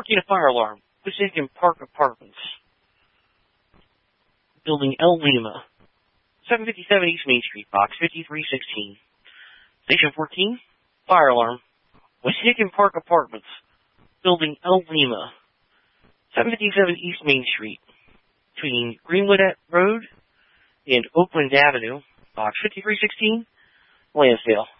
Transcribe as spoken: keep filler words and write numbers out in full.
Reporting a fire alarm. Pacific Park Apartments. Building El Lima. seven fifty-seven East Main Street, box fifty-three sixteen. Station fourteen. Fire alarm. West Hicken Park Apartments. Building El Lima. seven fifty-seven East Main Street. Between Greenwood Road and Oakland Avenue, box fifty-three sixteen, Lansdale.